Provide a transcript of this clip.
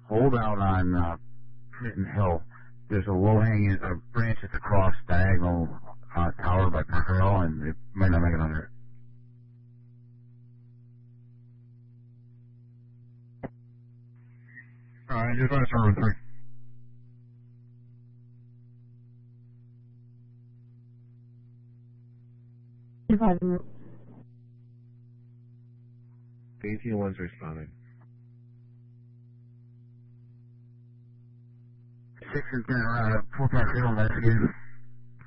hold out on Clinton Hill. There's a low-hanging branch that's across diagonal tower by Parker Hill, and it might not make it under it. Alright, just want to start with 3. The 18-1's responding. 6 has been around 4 Parker Hill investigated.